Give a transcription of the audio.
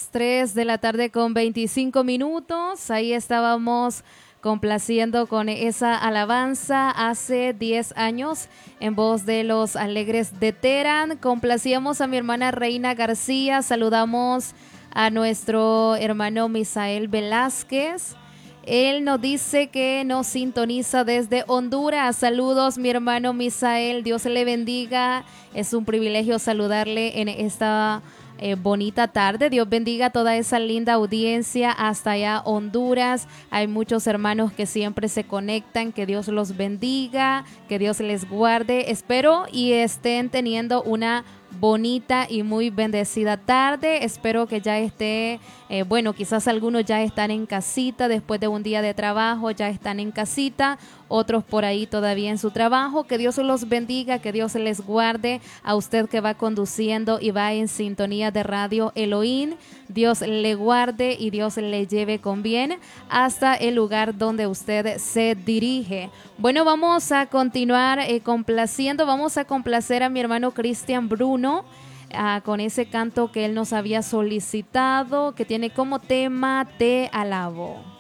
las 3 de la tarde con 25 minutos. Ahí estábamos complaciendo con esa alabanza hace 10 años en voz de los Alegres de Terán. Complacíamos a mi hermana Reina García, saludamos a nuestro hermano Misael Velázquez. Él nos dice que nos sintoniza desde Honduras. Saludos, mi hermano Misael, Dios le bendiga. Es un privilegio saludarle en esta bonita tarde. Dios bendiga a toda esa linda audiencia hasta allá Honduras. Hay muchos hermanos que siempre se conectan. Que Dios los bendiga, que Dios les guarde. Espero y estén teniendo una bonita y muy bendecida tarde. Espero que ya esté, bueno, quizás algunos ya están en casita después de un día de trabajo, ya están en casita, otros por ahí todavía en su trabajo. Que Dios los bendiga, que Dios les guarde. A usted que va conduciendo y va en sintonía de Radio Elohim, Dios le guarde y Dios le lleve con bien hasta el lugar donde usted se dirige. Bueno, vamos a continuar complaciendo, vamos a complacer a mi hermano Cristian Bruno con ese canto que él nos había solicitado, que tiene como tema Te alabo.